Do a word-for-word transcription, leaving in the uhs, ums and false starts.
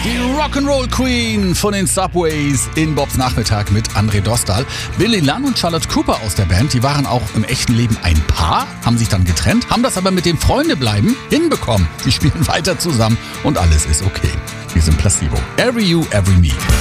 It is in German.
Die Rock'n'Roll Queen von den Subways in Bobs Nachmittag mit André Dostal. Billy Lunn und Charlotte Cooper aus der Band, die waren auch im echten Leben ein Paar, haben sich dann getrennt, haben das aber mit dem Freundebleiben hinbekommen. Sie spielen weiter zusammen und alles ist okay. Wir sind Placebo. Every You, Every Me.